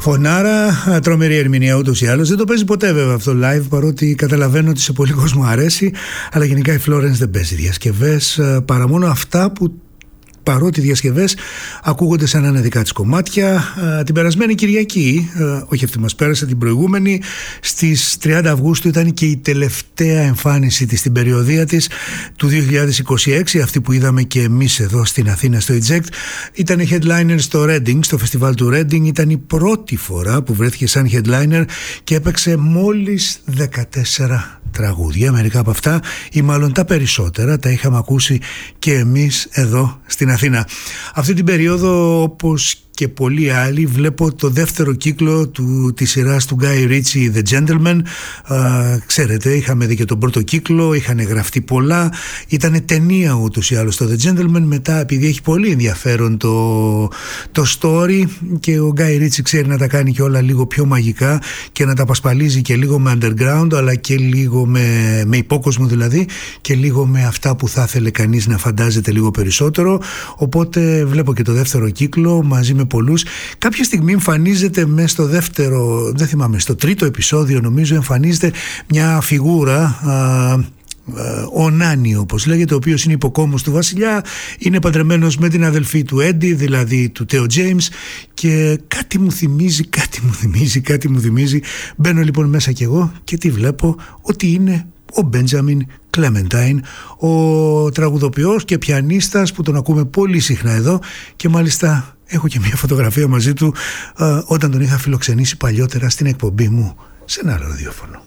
Φωνάρα, τρομερή ερμηνεία ούτως ή άλλως. Δεν το παίζει ποτέ βέβαια αυτό live, παρότι καταλαβαίνω ότι σε πολλοί κόσμο αρέσει. Αλλά γενικά η Florence δεν παίζει διασκευές, παρά μόνο αυτά που, παρότι διασκευές ακούγονται σαν να είναι δικά της κομμάτια. Την περασμένη Κυριακή, όχι αυτή μας πέρασε, την προηγούμενη, στις 30 Αυγούστου ήταν και η τελευταία εμφάνιση της στην περιοδία της του 2026, αυτή που είδαμε και εμείς εδώ στην Αθήνα στο Eject. Ήταν headliner στο Reading, στο φεστιβάλ του Reading. Ήταν η πρώτη φορά που βρέθηκε σαν headliner και έπαιξε μόλις 14 τραγούδια. Μερικά από αυτά ή μάλλον τα περισσότερα τα είχαμε ακούσει και εμείς εδώ στην Αθήνα. Αυτή την περίοδο, όπως και πολλοί άλλοι, βλέπω το δεύτερο κύκλο της σειράς του Guy Ritchie, The Gentleman. Ξέρετε, είχαμε δει και τον πρώτο κύκλο, είχαν γραφτεί πολλά, ήταν ταινία ούτως ή άλλως το The Gentleman. Μετά, επειδή έχει πολύ ενδιαφέρον το story και ο Guy Ritchie ξέρει να τα κάνει και όλα λίγο πιο μαγικά και να τα απασπαλίζει και λίγο με underground, αλλά και λίγο με υπόκοσμο δηλαδή, και λίγο με αυτά που θα ήθελε κανείς να φαντάζεται λίγο περισσότερο. Οπότε βλέπω και το δεύτερο κύκλο μαζί με πολλούς. Κάποια στιγμή εμφανίζεται μέσα στο δεύτερο, δεν θυμάμαι, στο τρίτο επεισόδιο νομίζω, εμφανίζεται μια φιγούρα, ο Νάνι όπως λέγεται, ο οποίος είναι υποκόμος του βασιλιά, είναι παντρεμένος με την αδελφή του Έντι, δηλαδή του Τέο Τζέιμς, και κάτι μου θυμίζει. Μπαίνω λοιπόν μέσα κι εγώ και τι βλέπω? Ότι είναι ο Μπέντζαμιν Κλέμεντάιν, ο τραγουδοποιός και πιανίστας που τον ακούμε πολύ συχνά εδώ, και μάλιστα έχω και μια φωτογραφία μαζί του όταν τον είχα φιλοξενήσει παλιότερα στην εκπομπή μου σε ένα άλλο ραδιόφωνο.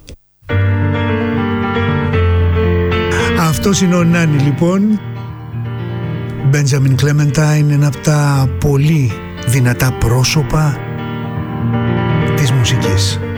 Αυτός είναι ο Νάνι λοιπόν, Μπέντζαμιν Κλέμεντάιν, ένα από τα πολύ δυνατά πρόσωπα της μουσικής.